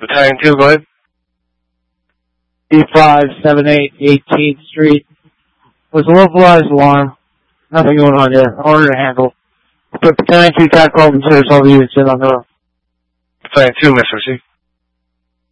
Battalion 2, go ahead. B578 18th Street. Was a localized alarm. Nothing going on there. Order to handle. Put Battalion 2 tactical officers, all the units in on the road. Battalion 2, Mr. C.